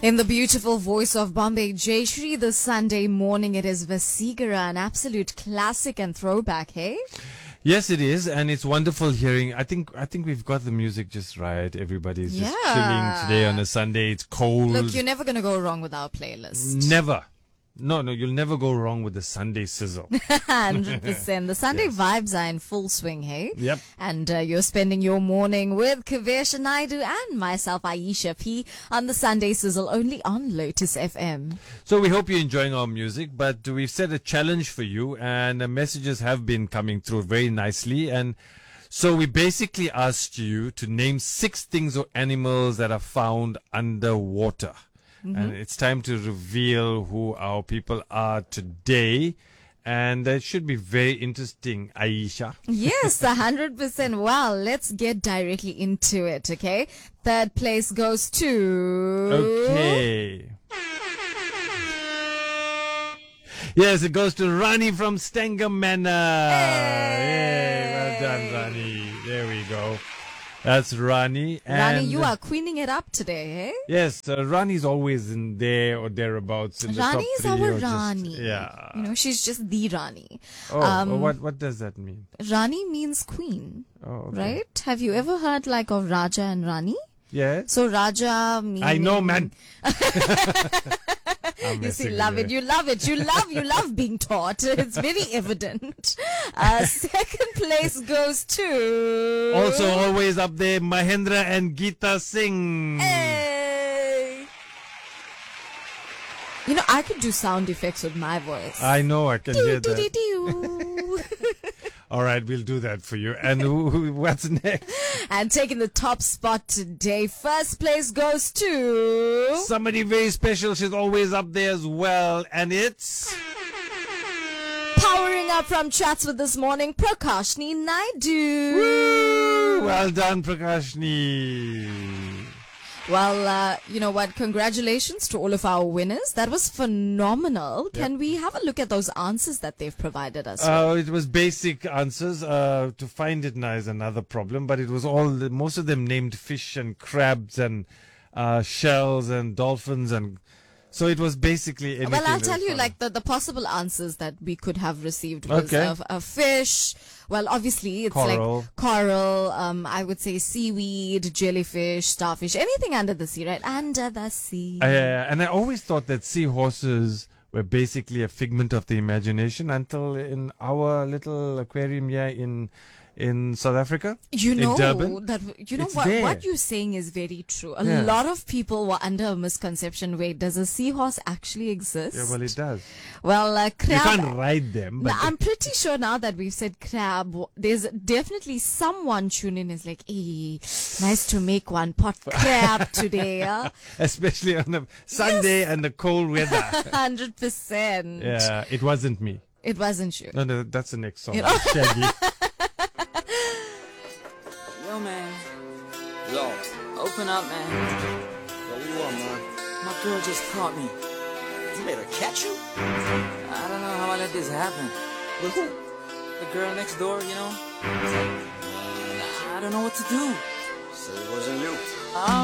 In the beautiful voice of Bombay Jayashree, this Sunday morning it is Vasigara, an absolute classic and throwback, hey? Yes, it is, and it's wonderful hearing. I think we've got the music just right. Everybody's just chilling today on a Sunday. It's cold. Look, you're never going to go wrong with our playlist. Never. No, you'll never go wrong with the Sunday sizzle. 100%. The Sunday vibes are in full swing, hey? Yep. And you're spending your morning with Kavesh Naidu and myself, Aisha P, on the Sunday sizzle, only on Lotus FM. So we hope you're enjoying our music, but we've set a challenge for you, and the messages have been coming through very nicely. And so we basically asked you to name 6 things or animals that are found underwater. And it's time to reveal who our people are today. And that should be very interesting, Aisha. Yes, 100%. Well, let's get directly into it, okay? Third place goes to... Okay. Yes, it goes to Rani from Stengamana. Hey, well done, Rani. There we go. That's Rani. Rani, you are queening it up today, eh? Yes, Rani's always in there or thereabouts in Rani the is top 3. our Rani. Yeah. You know, she's just the Rani. Oh, what does that mean? Rani means queen, okay. right? Have you ever heard like of Raja and Rani? Yes. So Raja means... I know, man. You see, love it. You love it. You love being taught. It's very evident. Second place goes to... Also always up there, Mahendra and Geeta Singh. Hey. You know, I could do sound effects with my voice. I know, I can hear that. All right, we'll do that for you. And what's next? And taking the top spot today, first place goes to... somebody very special. She's always up there as well. And it's... powering up from Chats with this morning, Prakashni Naidu. Woo! Well done, Prakashni. Well, you know what? Congratulations to all of our winners. That was phenomenal. Yep. Can we have a look at those answers that they've provided us with? It was basic answers. To find it now is another problem, but it was most of them named fish and crabs and shells and dolphins, and so it was basically anything. Well, I'll tell you, like the possible answers that we could have received was a fish. Well, obviously, it's coral. Like coral, I would say seaweed, jellyfish, starfish, anything under the sea, right? Under the sea. And I always thought that seahorses were basically a figment of the imagination until in our little aquarium here in South Africa. You know, in Durban, what you're saying is very true. A lot of people were under a misconception. Wait, does a seahorse actually exist? Yeah, well, it does. Well, crab. You can't ride them. But I'm pretty sure now that we've said crab, there's definitely someone tuning in is like, hey, nice to make one pot crab today. Huh? Especially on a Sunday and the cold weather. 100%. Yeah, it wasn't me. It wasn't you. No, that's the next song. Shaggy. Yo, man. Yo. Open up, man. Yo, what you want, man? My girl just caught me. You made her catch you? I don't know how I let this happen. With who? The girl next door, you know? I don't know what to do. So it wasn't you.